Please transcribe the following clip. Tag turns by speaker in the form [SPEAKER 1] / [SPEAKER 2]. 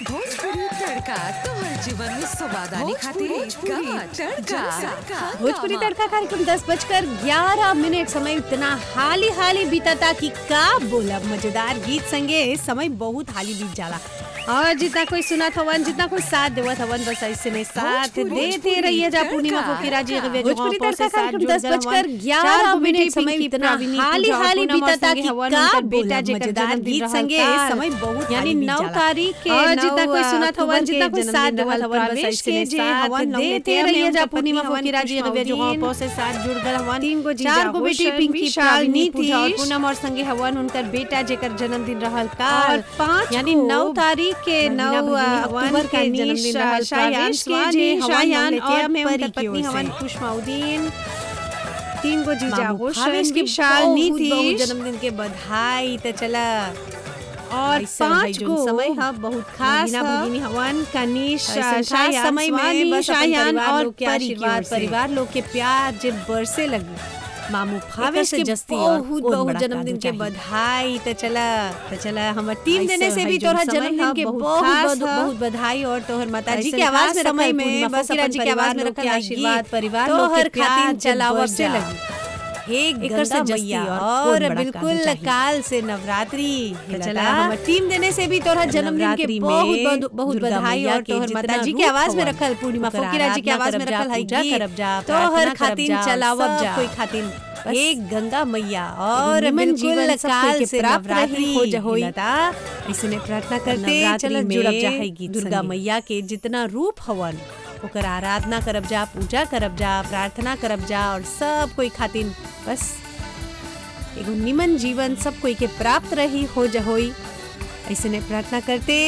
[SPEAKER 1] भोजपुरी तड़का तोहर जीवन में स्वाद आने खातिर
[SPEAKER 2] भोजपुरी तड़का कार्यक्रम 10:11 समय इतना हाली बीतता कि का बोलब। मजेदार गीत संगे समय बहुत हाली बीत जाला और जितना कोई सुनत हवन, जितना कोई साथ देवत हवन, बस ऐसे में साथ देते रहिए जा। पूर्णिमा फोकिरा जी भोजपुरी तड़का कार्यक्रम 10:11 समय इतना हाली बीतता कि का बेटा मजेदार गीत संगे समय बहुत यानी 9 तारीख के और जितना कोई सुनत हवन, जितना कोई साथ देवत हवन, बस ऐसे में साथ देते रहिए जा। पूर्णिमा फोकिरा जी जो से साथ जुड़ गल हवन। 3 गो 4 गो बेटी पिंकी शालिनी थी और पूनम और संगे हवन उनकर बेटा जेकर जन्मदिन रहल काल 5 यानी 9 तारीख के 9 अक्टूबर के जन्मदिन रहल शायान और उनकर पत्नी हवन खुशमाउद्दीन। 3 गो जीजा रोशन विशाल नीति जन्मदिन के बधाई त चला और 5 गो समय बहुत खास हवन कनिश समय में बस शायान और परिवार लोग के प्यार जे बरसे लगी। मामू भावे से जस्ती बहुत जन्मदिन के बधाई त चला हमर टीम देने से भी तोहरा जन्मदिन के बहुत बधाई और तोहर माताजी के आवाज में समय में बस जी के आवाज में रखल आशीर्वाद परिवार तोहर खातिर चलावब से लगी। एक से मैया और बिल्कुल काल से नवरात्रि चला हमर टीम देने से भी तोहरा जन्मदिन के बहुत बधाई और तोहर माताजी के आवाज में रखल पूर्णिमा फोकिरा जी के आवाज में रखल है जा करब जा तोहर खातिर चलावब जा कोई खातिर एक गंगा मैया और बिल्कुल काल से नवरात्रि हो जाता इसने प्रार्थना करते चल जुड़ब जा है गीत दुर्गा मैया के जितना रूप हवन ओकर आराधना करब जा, पूजा करब जा, प्रार्थना करब जा और सब कोई खातिर बस एगो निमन जीवन सब कोई के प्राप्त रही हो जहोई ऐसे प्रार्थना करते